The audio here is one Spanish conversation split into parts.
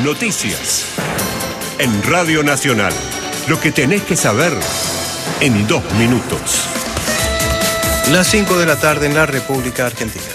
Noticias. En Radio Nacional. Lo que tenés que saber en 2 minutos. Las 5 de la tarde en la República Argentina.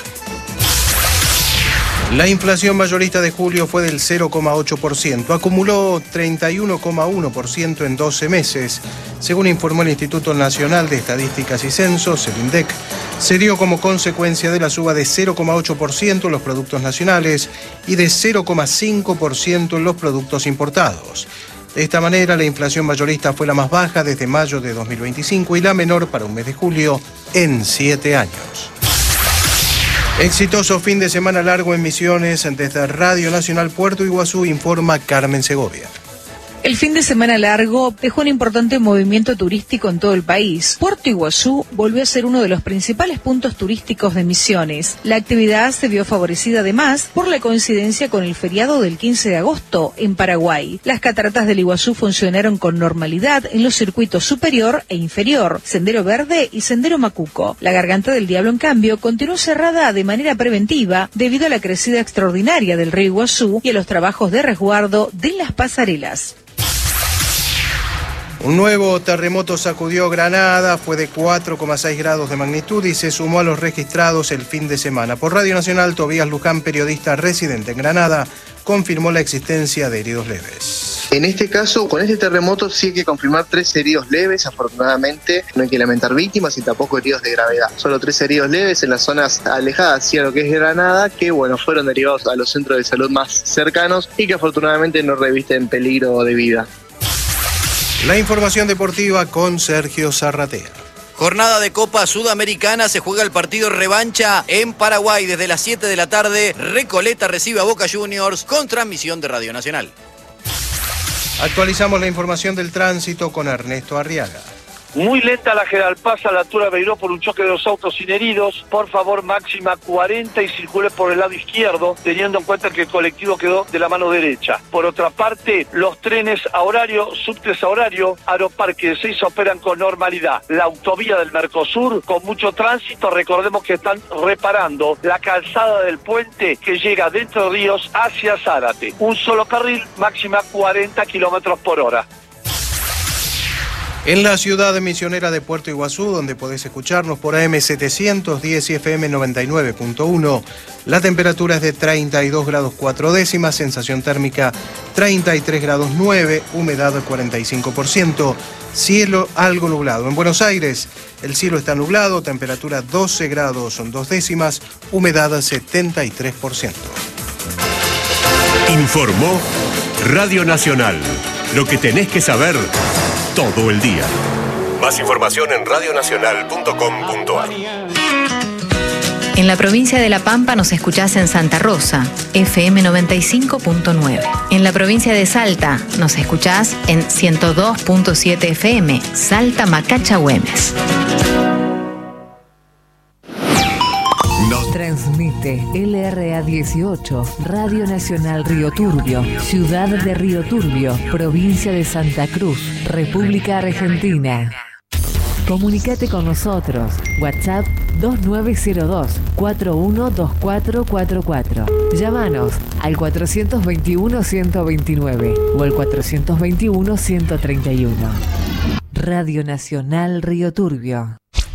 La inflación mayorista de julio fue del 0,8%, acumuló 31,1% en 12 meses. Según informó el Instituto Nacional de Estadísticas y Censos, el INDEC, se dio como consecuencia de la suba de 0,8% en los productos nacionales y de 0,5% en los productos importados. De esta manera, la inflación mayorista fue la más baja desde mayo de 2025 y la menor para un mes de julio en 7 años. Exitoso fin de semana largo en Misiones. Desde Radio Nacional Puerto Iguazú informa Carmen Segovia. El fin de semana largo dejó un importante movimiento turístico en todo el país. Puerto Iguazú volvió a ser uno de los principales puntos turísticos de Misiones. La actividad se vio favorecida además por la coincidencia con el feriado del 15 de agosto en Paraguay. Las cataratas del Iguazú funcionaron con normalidad en los circuitos superior e inferior, Sendero Verde y Sendero Macuco. La Garganta del Diablo, en cambio, continuó cerrada de manera preventiva debido a la crecida extraordinaria del río Iguazú y a los trabajos de resguardo de las pasarelas. Un nuevo terremoto sacudió Granada, fue de 4,6 grados de magnitud y se sumó a los registrados el fin de semana. Por Radio Nacional, Tobías Luján, periodista residente en Granada, confirmó la existencia de heridos leves. En este caso, con este terremoto sí hay que confirmar 3 heridos leves. Afortunadamente no hay que lamentar víctimas y tampoco heridos de gravedad. Solo 3 heridos leves en las zonas alejadas hacia lo que es Granada, que fueron derivados a los centros de salud más cercanos y que afortunadamente no revisten peligro de vida. La información deportiva con Sergio Zarratea. Jornada de Copa Sudamericana, se juega el partido revancha en Paraguay desde las 7 de la tarde. Recoleta recibe a Boca Juniors con transmisión de Radio Nacional. Actualizamos la información del tránsito con Ernesto Arriaga. Muy lenta la General Paz a la altura de Beiró por un choque de 2 autos sin heridos. Por favor, máxima 40 y circule por el lado izquierdo, teniendo en cuenta que el colectivo quedó de la mano derecha. Por otra parte, los trenes a horario, subtes a horario, Aeroparque de Ezeiza operan con normalidad. La autovía del Mercosur con mucho tránsito, recordemos que están reparando la calzada del puente que llega de Entre Ríos hacia Zárate. Un solo carril, máxima 40 kilómetros por hora. En la ciudad misionera de Puerto Iguazú, donde podés escucharnos por AM 710 y FM 99.1, la temperatura es de 32 grados 4 décimas, sensación térmica 33 grados 9, humedad 45%, cielo algo nublado. En Buenos Aires, el cielo está nublado, temperatura 12 grados 2 décimas, humedad 73%. Informó Radio Nacional. Lo que tenés que saber todo el día. Más información en radionacional.com.ar. En la provincia de La Pampa nos escuchás en Santa Rosa, FM 95.9. En la provincia de Salta nos escuchás en 102.7 FM, Salta Macacha Güemes. Transmite LRA 18, Radio Nacional Río Turbio, Ciudad de Río Turbio, Provincia de Santa Cruz, República Argentina. Comunicate con nosotros. WhatsApp 2902-412444. Llámanos al 421-129 o al 421-131. Radio Nacional Río Turbio.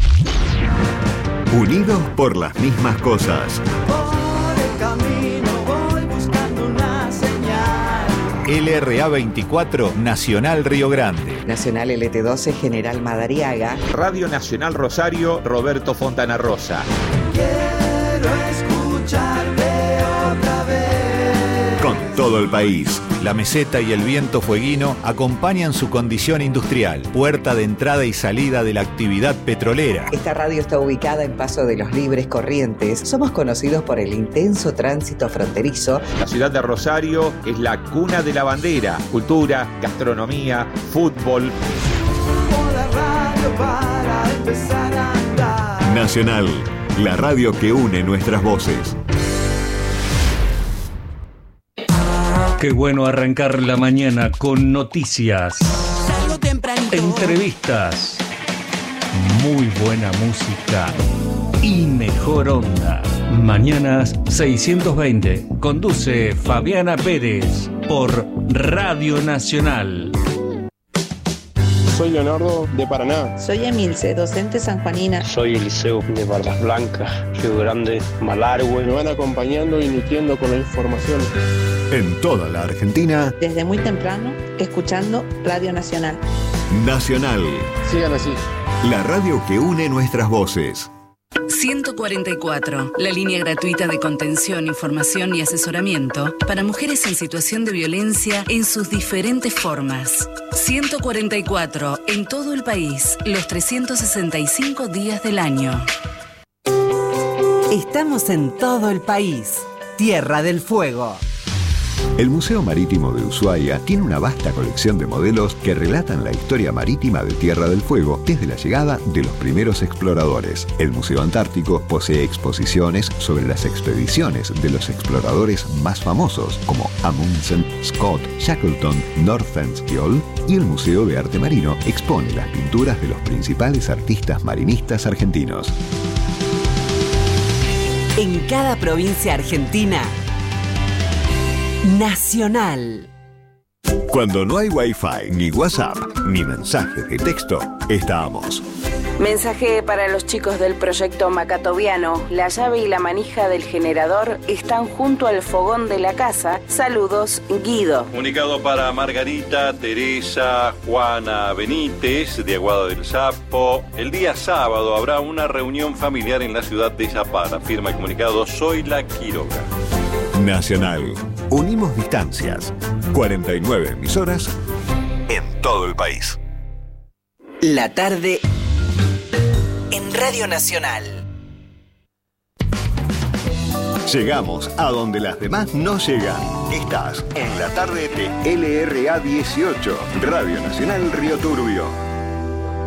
Unidos por las mismas cosas. Por el camino voy buscando una señal. LRA 24, Nacional Río Grande. Nacional LT12, General Madariaga. Radio Nacional Rosario, Roberto Fontana Rosa. Quiero escucharte otra vez. Con todo el país. La meseta y el viento fueguino acompañan su condición industrial, puerta de entrada y salida de la actividad petrolera. Esta radio está ubicada en Paso de los Libres Corrientes. Somos conocidos por el intenso tránsito fronterizo. La ciudad de Rosario es la cuna de la bandera, cultura, gastronomía, fútbol. La radio para empezar a andar. Nacional, la radio que une nuestras voces. Qué bueno arrancar la mañana con noticias, entrevistas, muy buena música y mejor onda. Mañanas 620. Conduce Fabiana Pérez. por Radio Nacional. Soy Leonardo de Paraná. Soy Emilce, docente sanjuanina. Soy Eliseo de Bardas Blancas, Río Grande, Malargüe. Me van acompañando y nutriendo con la información. En toda la Argentina. Desde muy temprano, escuchando Radio Nacional. Nacional. Sigan así. La radio que une nuestras voces. 144, la línea gratuita de contención, información y asesoramiento para mujeres en situación de violencia en sus diferentes formas. 144, en todo el país, los 365 días del año. Estamos en todo el país. Tierra del Fuego. El Museo Marítimo de Ushuaia tiene una vasta colección de modelos que relatan la historia marítima de Tierra del Fuego desde la llegada de los primeros exploradores. El Museo Antártico posee exposiciones sobre las expediciones de los exploradores más famosos, como Amundsen, Scott, Shackleton, Nordenskiöld, y el Museo de Arte Marino expone las pinturas de los principales artistas marinistas argentinos. En cada provincia argentina, Nacional. Cuando no hay Wi-Fi, ni WhatsApp, ni mensajes de texto, estamos. Mensaje para los chicos del proyecto Macatoviano. La llave y la manija del generador están junto al fogón de la casa. Saludos, Guido. Comunicado para Margarita, Teresa, Juana Benítez, de Aguada del Sapo. El día sábado habrá una reunión familiar en la ciudad de Zapala. Firma el comunicado Zoila Quiroga. Nacional. Unimos distancias. 49 emisoras en todo el país. La tarde en Radio Nacional. Llegamos a donde las demás no llegan. Estás en la tarde de LRA 18, Radio Nacional Río Turbio.